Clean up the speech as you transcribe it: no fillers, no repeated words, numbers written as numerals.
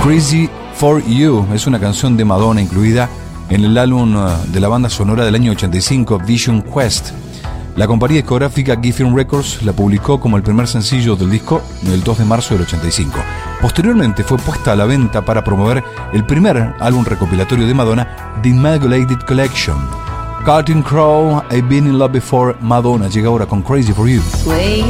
Crazy for You es una canción de Madonna incluida en el álbum de la banda sonora del año 85, Vision Quest. La compañía discográfica Geffen Records la publicó como el primer sencillo del disco el 2 de marzo del 85. Posteriormente fue puesta a la venta para promover el primer álbum recopilatorio de Madonna, The Immaculate Collection. Counting Crow, I've Been in Love Before. Madonna llega ahora con Crazy for You.